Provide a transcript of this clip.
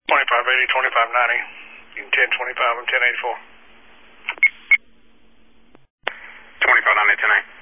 2580, 2590. You can 1025 and 1084. 2590, 1080.